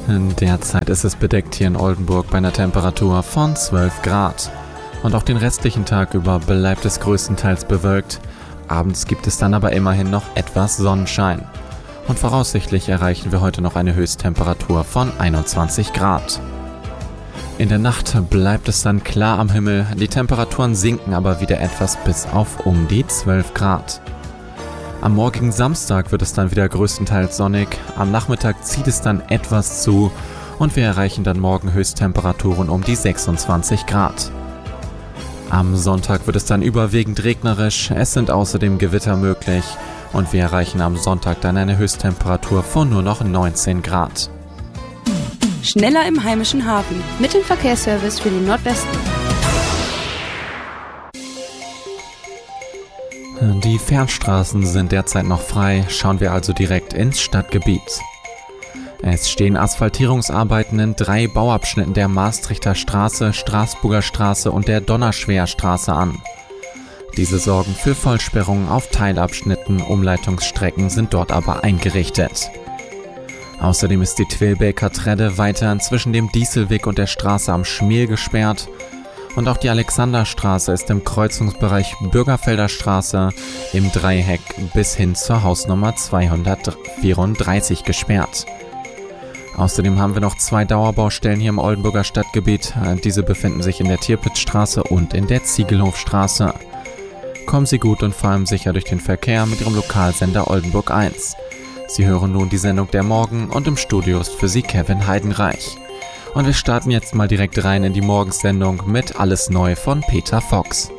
Derzeit ist es bedeckt hier in Oldenburg bei einer Temperatur von 12 Grad. Und auch den restlichen Tag über bleibt es größtenteils bewölkt. Abends gibt es dann aber immerhin noch etwas Sonnenschein. Und voraussichtlich erreichen wir heute noch eine Höchsttemperatur von 21 Grad. In der Nacht bleibt es dann klar am Himmel, die Temperaturen sinken aber wieder etwas bis auf um die 12 Grad. Am morgigen Samstag wird es dann wieder größtenteils sonnig, am Nachmittag zieht es dann etwas zu und wir erreichen dann morgen Höchsttemperaturen um die 26 Grad. Am Sonntag wird es dann überwiegend regnerisch, es sind außerdem Gewitter möglich und wir erreichen am Sonntag dann eine Höchsttemperatur von nur noch 19 Grad. Schneller im heimischen Hafen mit dem Verkehrsservice für den Nordwesten. Die Fernstraßen sind derzeit noch frei, schauen wir also direkt ins Stadtgebiet. Es stehen Asphaltierungsarbeiten in 3 Bauabschnitten der Maastrichter Straße, Straßburger Straße und der Donnerschwer Straße an. Diese sorgen für Vollsperrungen auf Teilabschnitten, Umleitungsstrecken sind dort aber eingerichtet. Außerdem ist die Twillbeker Tredde weiterhin zwischen dem Dieselweg und der Straße am Schmiel gesperrt. Und auch die Alexanderstraße ist im Kreuzungsbereich Bürgerfelder Straße im Dreieck bis hin zur Hausnummer 234 gesperrt. Außerdem haben wir noch 2 Dauerbaustellen hier im Oldenburger Stadtgebiet. Diese befinden sich in der Tirpitzstraße und in der Ziegelhofstraße. Kommen Sie gut und vor allem sicher durch den Verkehr mit Ihrem Lokalsender Oldenburg 1. Sie hören nun die Sendung der Morgen und im Studio ist für Sie Kevin Heidenreich. Und wir starten jetzt mal direkt rein in die Morgensendung mit Alles Neu von Peter Fox.